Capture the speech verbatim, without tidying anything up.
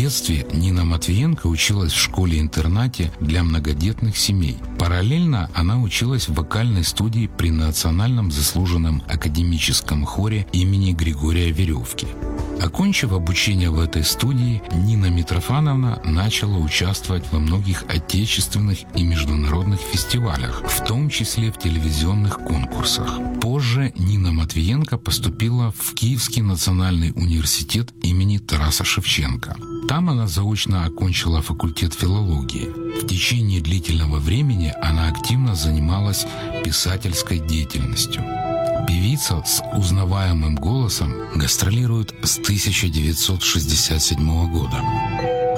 детстве Нина Матвиенко училась в школе-интернате для многодетных семей. Параллельно она училась в вокальной студии при Национальном заслуженном академическом хоре имени Григория Веревки. Окончив обучение в этой студии, Нина Митрофановна начала участвовать во многих отечественных и международных фестивалях, в том числе в телевизионных конкурсах. Позже Нина Матвиенко поступила в Киевский национальный университет имени Тараса Шевченко. Там она заочно окончила факультет филологии. В течение длительного времени она активно занималась писательской деятельностью. Певица с узнаваемым голосом гастролирует с тысяча девятьсот шестьдесят седьмого года.